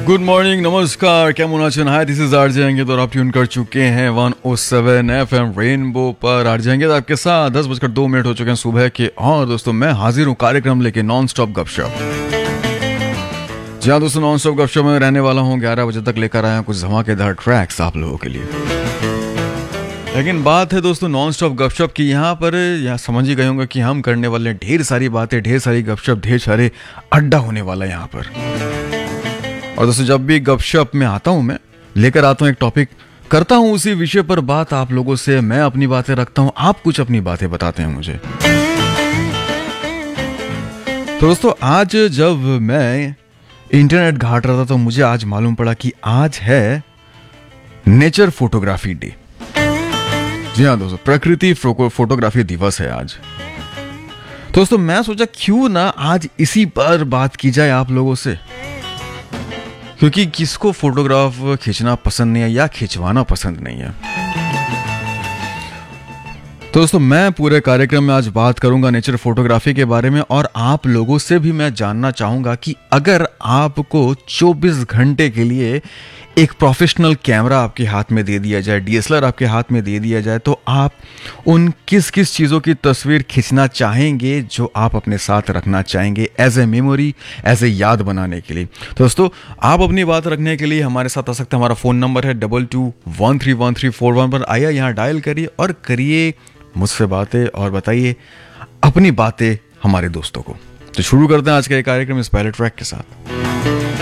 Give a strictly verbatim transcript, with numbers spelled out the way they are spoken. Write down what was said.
Good morning, नमस्कार, केमन आছেন? हाय, this is RJ अंकित और आप ट्यून कर चुके हैं one O seven FM rainbow पर। आरजे अंकित आपके साथ दस बजकर दो मिनट हो चुके हैं सुबह के। और दोस्तों मैं हाजिर हूँ कार्यक्रम लेके नॉन स्टॉप गपशप। जी हाँ दोस्तों, नॉन स्टॉप गपशप में रहने वाला हूँ ग्यारह बजे तक। लेकर आया कुछ धमाकेदार ट्रैक्स आप लोगों के लिए। लेकिन बात है दोस्तों नॉन स्टॉप गपशप की, यहाँ पर यहाँ समझ ही गए होंगे कि हम करने वाले हैं ढेर सारी बातें, ढेर सारी गपशप, ढेर सारे अड्डा होने वाला है यहाँ पर। और दोस्तों जब भी गपशप में आता हूं, मैं लेकर आता हूं एक टॉपिक, करता हूं उसी विषय पर बात आप लोगों से। मैं अपनी बातें रखता हूं, आप कुछ अपनी बातें बताते हैं मुझे। तो दोस्तों आज जब मैं इंटरनेट घाट रहा था तो मुझे आज मालूम पड़ा कि आज है नेचर फोटोग्राफी डे। जी हाँ दोस्तों, प्रकृति फोटोग्राफी दिवस है आज। दोस्तों मैं सोचा क्यों ना आज इसी पर बात की जाए आप लोगों से, क्योंकि किसको फोटोग्राफ खींचना पसंद नहीं है या खिंचवाना पसंद नहीं है। तो दोस्तों मैं पूरे कार्यक्रम में आज बात करूंगा नेचर फोटोग्राफी के बारे में। और आप लोगों से भी मैं जानना चाहूंगा कि अगर आपको चौबीस घंटे के लिए एक प्रोफेशनल कैमरा आपके हाथ में दे दिया जाए, डीएसएलआर आपके हाथ में दे दिया जाए, तो आप उन किस किस चीज़ों की तस्वीर खींचना चाहेंगे जो आप अपने साथ रखना चाहेंगे as a memory, as a याद बनाने के लिए। तो दोस्तों आप अपनी बात रखने के लिए हमारे साथ आ सकते हैं। हमारा फ़ोन नंबर है double two one three one three four one पर। आइए यहाँ डायल करिए और करिए मुझसे बातें और बताइए अपनी बातें हमारे दोस्तों को। तो शुरू करते हैं आज का ये कार्यक्रम इस पहले ट्रैक के साथ।